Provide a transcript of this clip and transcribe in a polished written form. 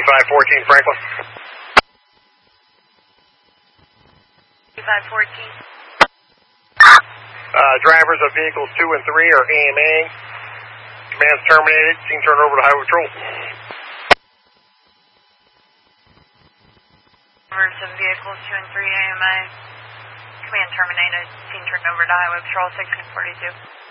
2514 Franklin. 2514. Drivers of vehicles 2 and 3 are AMA. Command's terminated. Scene turned over to Highway Patrol. Drivers of vehicles 2 and 3 AMA. Command terminated. Scene turned over to Highway Patrol 1642.